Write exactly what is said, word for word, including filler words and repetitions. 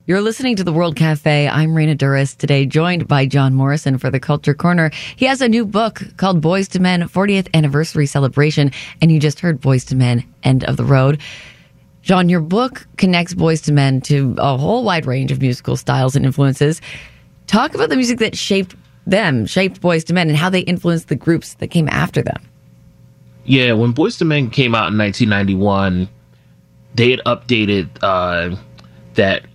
You're listening to The World Cafe. I'm Raina Duras, today joined by John Morrison for the Culture Corner. He has a new book called Boyz two Men fortieth Anniversary Celebration, and you just heard Boyz two Men, End of the Road. John, your book connects Boyz two Men to a whole wide range of musical styles and influences. Talk about the music that shaped them, shaped Boyz two Men, and how they influenced the groups that came after them. Yeah, when Boyz two Men came out in nineteen ninety-one, they had updated uh, that